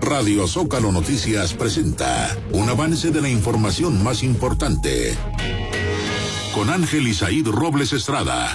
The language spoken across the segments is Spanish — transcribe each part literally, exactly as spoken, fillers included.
Radio Zócalo Noticias presenta un avance de la información más importante con Ángel Isaíd Robles Estrada.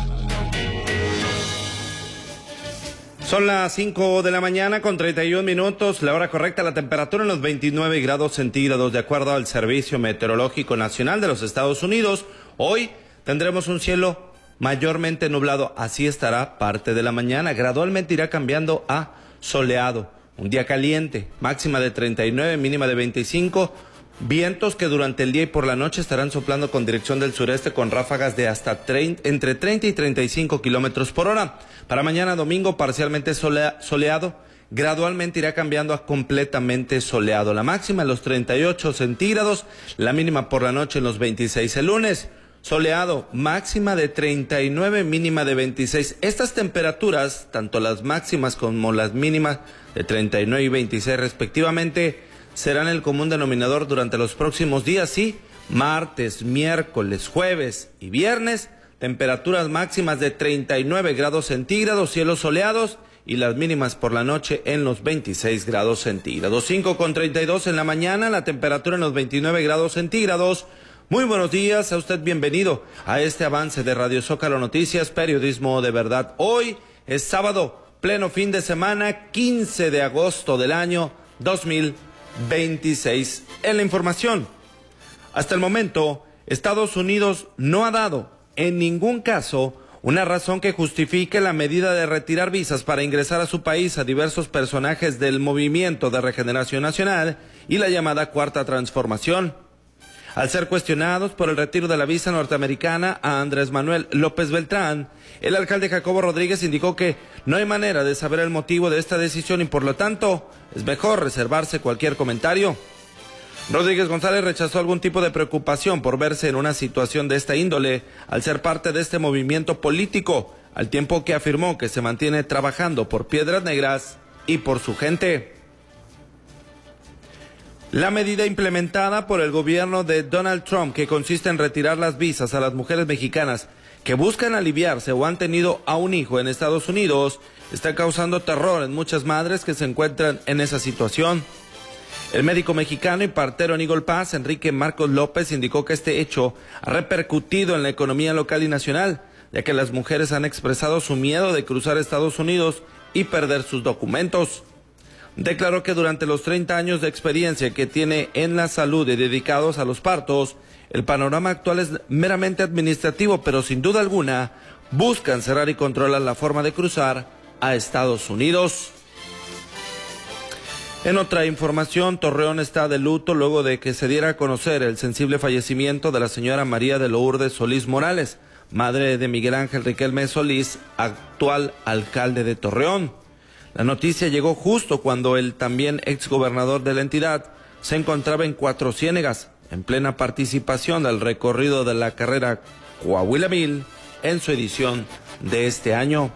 Son las cinco de la mañana con treinta y un minutos, la hora correcta, la temperatura en los veintinueve grados centígrados, de acuerdo al Servicio Meteorológico Nacional de los Estados Unidos. Hoy tendremos un cielo mayormente nublado, así estará parte de la mañana, gradualmente irá cambiando a soleado. Un día caliente, máxima de treinta y nueve, mínima de veinticinco, vientos que durante el día y por la noche estarán soplando con dirección del sureste con ráfagas de hasta treinta, entre treinta y treinta y cinco kilómetros por hora. Para mañana domingo parcialmente solea, soleado, gradualmente irá cambiando a completamente soleado. La máxima en los treinta y ocho centígrados, la mínima por la noche en los veintiséis. El lunes, soleado, máxima de treinta y nueve, mínima de veintiséis. Estas temperaturas, tanto las máximas como las mínimas de treinta y nueve y veintiséis respectivamente, serán el común denominador durante los próximos días, sí, martes, miércoles, jueves y viernes, temperaturas máximas de treinta y nueve grados centígrados, cielos soleados, y las mínimas por la noche en los veintiséis grados centígrados. cinco con treinta y dos en la mañana, la temperatura en los veintinueve grados centígrados. Muy buenos días, a usted bienvenido a este avance de Radio Zócalo Noticias, periodismo de verdad. Hoy es sábado, pleno fin de semana, quince de agosto del año dos mil veintiséis. En la información, hasta el momento, Estados Unidos no ha dado en ningún caso una razón que justifique la medida de retirar visas para ingresar a su país a diversos personajes del Movimiento de Regeneración Nacional y la llamada Cuarta Transformación. Al ser cuestionados por el retiro de la visa norteamericana a Andrés Manuel López Beltrán, el alcalde Jacobo Rodríguez indicó que no hay manera de saber el motivo de esta decisión y por lo tanto es mejor reservarse cualquier comentario. Rodríguez González rechazó algún tipo de preocupación por verse en una situación de esta índole al ser parte de este movimiento político, al tiempo que afirmó que se mantiene trabajando por Piedras Negras y por su gente. La medida implementada por el gobierno de Donald Trump, que consiste en retirar las visas a las mujeres mexicanas que buscan aliviarse o han tenido a un hijo en Estados Unidos, está causando terror en muchas madres que se encuentran en esa situación. El médico mexicano y partero en Eagle Pass, Enrique Marcos López, indicó que este hecho ha repercutido en la economía local y nacional, ya que las mujeres han expresado su miedo de cruzar Estados Unidos y perder sus documentos. Declaró que durante los treinta años de experiencia que tiene en la salud y dedicados a los partos, el panorama actual es meramente administrativo, pero sin duda alguna buscan cerrar y controlar la forma de cruzar a Estados Unidos. En otra información, Torreón está de luto luego de que se diera a conocer el sensible fallecimiento de la señora María de Lourdes Solís Morales, madre de Miguel Ángel Riquelme Solís, actual alcalde de Torreón. La noticia llegó justo cuando el también exgobernador de la entidad se encontraba en Cuatro Ciénegas, en plena participación del recorrido de la carrera Coahuila Mil en su edición de este año.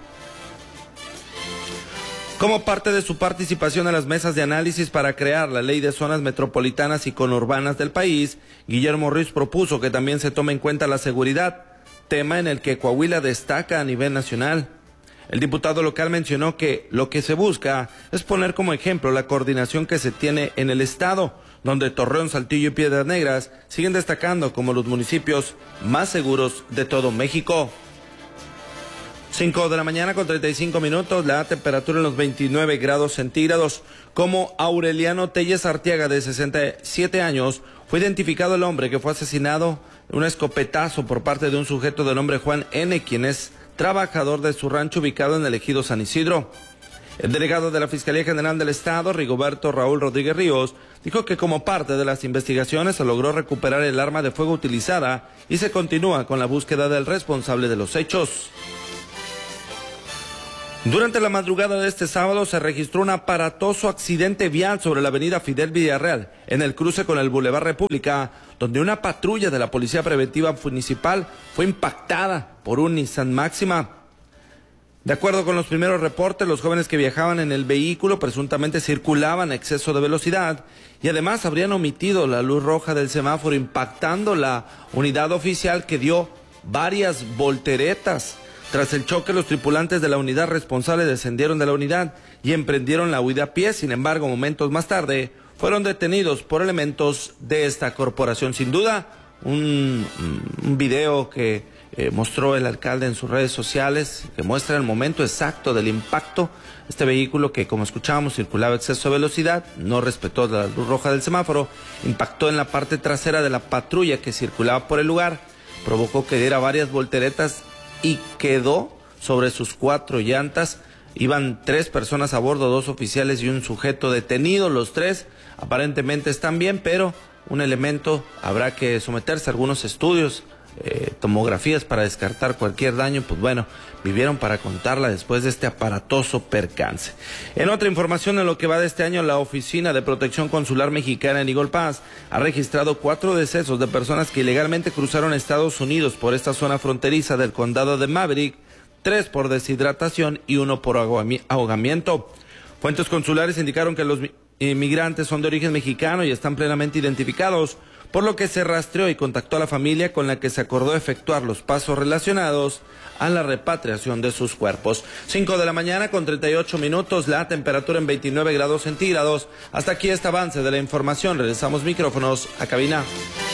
Como parte de su participación en las mesas de análisis para crear la ley de zonas metropolitanas y conurbanas del país, Guillermo Ruiz propuso que también se tome en cuenta la seguridad, tema en el que Coahuila destaca a nivel nacional. El diputado local mencionó que lo que se busca es poner como ejemplo la coordinación que se tiene en el estado, donde Torreón, Saltillo y Piedras Negras siguen destacando como los municipios más seguros de todo México. cinco de la mañana con treinta y cinco minutos, la temperatura en los veintinueve grados centígrados. Como Aureliano Telles Arteaga, de sesenta y siete años, fue identificado el hombre que fue asesinado en un escopetazo por parte de un sujeto de nombre Juan N., quien es trabajador de su rancho ubicado en el ejido San Isidro. El delegado de la Fiscalía General del Estado, Rigoberto Raúl Rodríguez Ríos, dijo que como parte de las investigaciones se logró recuperar el arma de fuego utilizada y se continúa con la búsqueda del responsable de los hechos. Durante la madrugada de este sábado se registró un aparatoso accidente vial sobre la avenida Fidel Villarreal, en el cruce con el Boulevard República, donde una patrulla de la Policía Preventiva Municipal fue impactada por un Nissan Máxima. De acuerdo con los primeros reportes, los jóvenes que viajaban en el vehículo presuntamente circulaban a exceso de velocidad y además habrían omitido la luz roja del semáforo, impactando la unidad oficial que dio varias volteretas. Tras el choque, los tripulantes de la unidad responsable descendieron de la unidad y emprendieron la huida a pie. Sin embargo, momentos más tarde, fueron detenidos por elementos de esta corporación. Sin duda, un, un video que eh, mostró el alcalde en sus redes sociales, que muestra el momento exacto del impacto. Este vehículo que, como escuchábamos, circulaba a exceso de velocidad, no respetó la luz roja del semáforo, impactó en la parte trasera de la patrulla que circulaba por el lugar, provocó que diera varias volteretas y quedó sobre sus cuatro llantas. Iban tres personas a bordo, dos oficiales y un sujeto detenido. Los tres aparentemente están bien, pero un elemento habrá que someterse a algunos estudios, eh, tomografías para descartar cualquier daño. Pues bueno, vivieron para contarla después de este aparatoso percance. En otra información, en lo que va de este año, la Oficina de Protección Consular Mexicana en Eagle Pass ha registrado cuatro decesos de personas que ilegalmente cruzaron Estados Unidos por esta zona fronteriza del condado de Maverick, tres por deshidratación y uno por ahogamiento. Fuentes consulares indicaron que los inmigrantes son de origen mexicano y están plenamente identificados, por lo que se rastreó y contactó a la familia, con la que se acordó efectuar los pasos relacionados a la repatriación de sus cuerpos. cinco de la mañana con treinta y ocho minutos, la temperatura en veintinueve grados centígrados. Hasta aquí este avance de la información. Regresamos micrófonos a cabina.